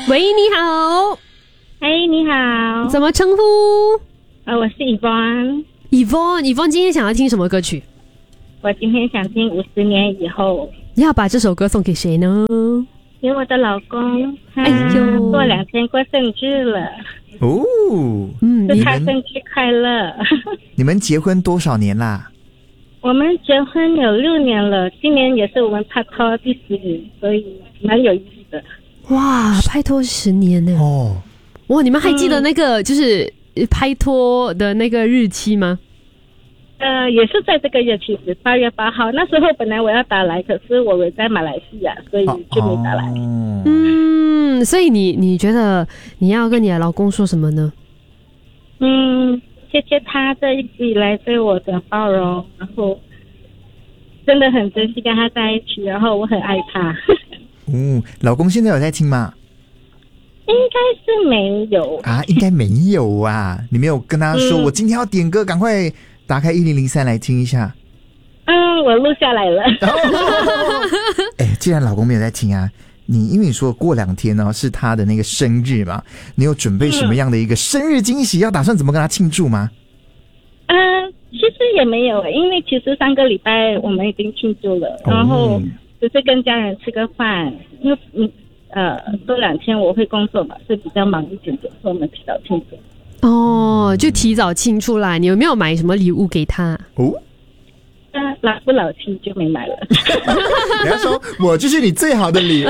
喂，你好。 嘿，你好。 怎么称呼？ 我是 Yvonne。Yvonne 今天想要听什么歌曲？ 我今天想听50年以后。 你要把这首歌送给谁呢？ 给我的老公，他过2天过生日了。 哦， 祝他生日快乐。 你们结婚多少年啦？ 我们结婚有6年了，今年也是我们拍拖第10年，所以蛮有意思的。 哇，拍拖10年呢！ 哦， 哇，你们还记得那个就是拍拖的那个日期吗？ 也是在这个月，其实8月8号，那时候本来我要打来，可是我在马来西亚，所以就没打来。 所以你觉得你要跟你的老公说什么呢？ 谢谢他这一直以来对我的包容，然后真的很珍惜跟他在一起，然后我很爱他。 老公现在有在听吗？ 应该是没有啊，应该没有啊。你没有跟他说我今天要点歌，赶快打开1003来听一下。 我录下来了。 既然老公没有在听啊，因为你说过2天呢是他的那个生日嘛，你有准备什么样的一个生日惊喜？要打算怎么跟他庆祝吗？ 其实也没有，因为其实3个礼拜我们已经庆祝了，然后只是跟家人吃个饭，因为多2天我会工作嘛，所以比较忙一点点，所以我们提早庆祝。 就提早庆祝啦。你有没有买什么礼物给他？ 老不老气就没买了。 你要说我就是你最好的礼物。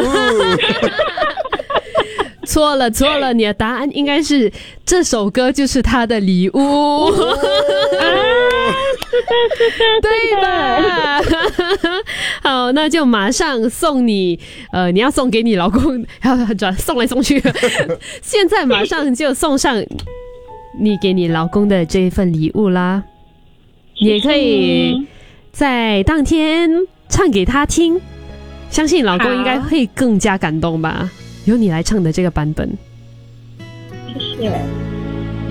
错了，你的答案应该是这首歌就是他的礼物。 是的， 对吧？好，那就马上送你，你要送给你老公，要转送来送去。现在马上就送上你给你老公的这一份礼物啦。你也可以在当天唱给他听，相信老公应该会更加感动吧。由你来唱的这个版本。 谢谢。